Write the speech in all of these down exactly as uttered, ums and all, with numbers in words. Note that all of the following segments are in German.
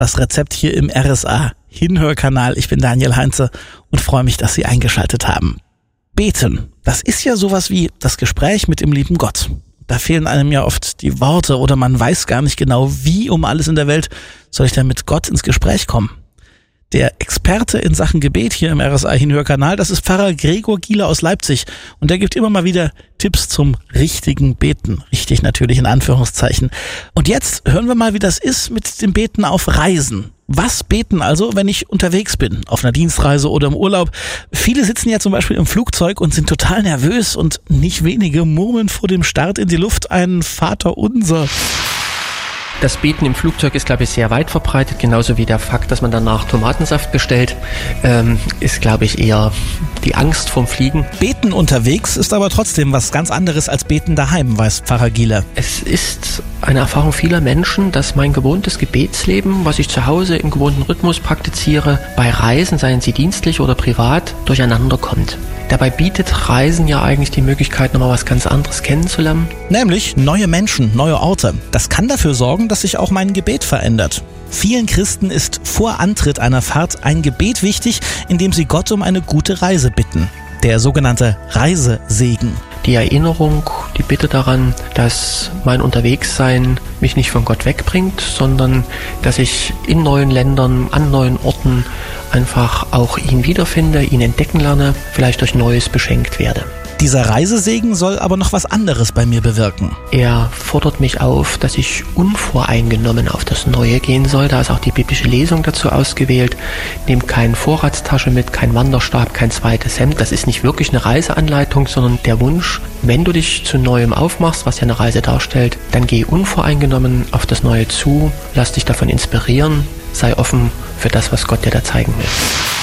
Das Rezept hier im R S A Hinhörkanal. Ich bin Daniel Heinze und freue mich, dass Sie eingeschaltet haben. Beten, das ist ja sowas wie das Gespräch mit dem lieben Gott. Da fehlen einem ja oft die Worte oder man weiß gar nicht genau, wie um alles in der Welt soll ich denn mit Gott ins Gespräch kommen. Der Experte in Sachen Gebet hier im R S A Hinhörkanal, das ist Pfarrer Gregor Gieler aus Leipzig. Und der gibt immer mal wieder Tipps zum richtigen Beten. Richtig natürlich in Anführungszeichen. Und jetzt hören wir mal, wie das ist mit dem Beten auf Reisen. Was beten also, wenn ich unterwegs bin, auf einer Dienstreise oder im Urlaub? Viele sitzen ja zum Beispiel im Flugzeug und sind total nervös und nicht wenige murmeln vor dem Start in die Luft ein Vaterunser. Das Beten im Flugzeug ist, glaube ich, sehr weit verbreitet, genauso wie der Fakt, dass man danach Tomatensaft bestellt, ähm, ist, glaube ich, eher die Angst vorm Fliegen. Beten unterwegs ist aber trotzdem was ganz anderes als Beten daheim, weiß Pfarrer Gieler. Es ist eine Erfahrung vieler Menschen, dass mein gewohntes Gebetsleben, was ich zu Hause im gewohnten Rhythmus praktiziere, bei Reisen, seien sie dienstlich oder privat, durcheinander kommt. Dabei bietet Reisen ja eigentlich die Möglichkeit, nochmal was ganz anderes kennenzulernen. Nämlich neue Menschen, neue Orte. Das kann dafür sorgen, dass sich auch mein Gebet verändert. Vielen Christen ist vor Antritt einer Fahrt ein Gebet wichtig, in dem sie Gott um eine gute Reise bitten. Der sogenannte Reisesegen. Die Erinnerung, die Bitte daran, dass mein Unterwegssein mich nicht von Gott wegbringt, sondern dass ich in neuen Ländern, an neuen Orten einfach auch ihn wiederfinde, ihn entdecken lerne, vielleicht durch Neues beschenkt werde. Dieser Reisesegen soll aber noch was anderes bei mir bewirken. Er fordert mich auf, dass ich unvoreingenommen auf das Neue gehen soll. Da ist auch die biblische Lesung dazu ausgewählt. Nehmt keine Vorratstasche mit, kein Wanderstab, kein zweites Hemd. Das ist nicht wirklich eine Reiseanleitung, sondern der Wunsch, wenn du dich zu Neuem aufmachst, was ja eine Reise darstellt, dann geh unvoreingenommen auf das Neue zu, lass dich davon inspirieren, sei offen für das, was Gott dir da zeigen will.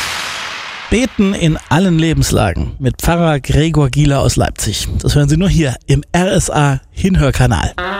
Beten in allen Lebenslagen mit Pfarrer Gregor Gieler aus Leipzig. Das hören Sie nur hier im R S A Hinhörkanal.